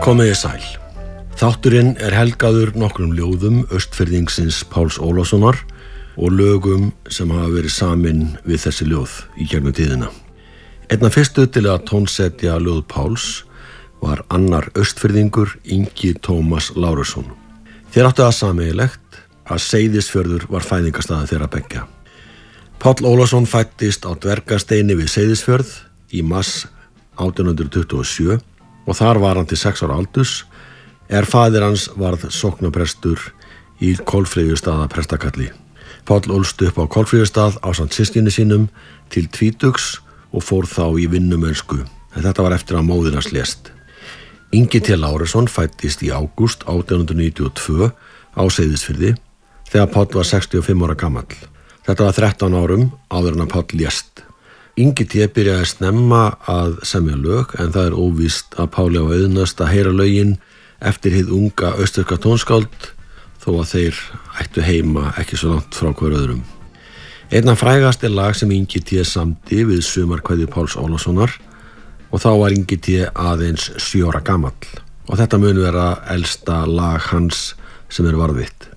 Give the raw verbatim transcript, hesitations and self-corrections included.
Komiði sæl. Þátturinn er helgaður nokkrum ljóðum Austfirðingsins Páls Ólafssonar og lögum sem hafa verið samin við þessi ljóð í gegnum tíðina. Einn af fyrstu til að tónsetja ljóð Páls var annar Austfirðingur, Ingi Tómas Lárusson. Þeir áttu það sameiginlegt að Seyðisfjörður var fæðingarstaður þeirra beggja. Páll Ólafsson fæddist á Dvergasteini við Seyðisfjörð í mars átján hundruð tuttugu og sjö og þar var hann til sex ára aldurs er faðir hans varð sóknarprestur í Kolfreyjustaða prestakalli. Páll ólst upp á Kolfreyjustað ásamt systkini sínum til tvítugs og fór þá í vinnumennsku. Þetta var eftir að móðir hans lést. Ingi T. Lárusson fæddist í ágúst átján hundruð níutíu og tvö á Seyðisfirði þegar Páll var sextíu og fimm ára gamall. Þetta var þrettán árum áður en að Páll lést. Ingi T. byrjaði snemma að semja lög en það er óvíst að Páli á auðnast að heyra lögin eftir hið unga austurska tónskáld þó að þeir ættu heima ekki svo langt frá hver öðrum. Einn af frægast er lag sem Ingi T. samdi við sumarkveðju Páls Ólafssonar og þá var Ingi T. aðeins sjö ára gamall og þetta mun vera elsta lag hans sem er varðveitt.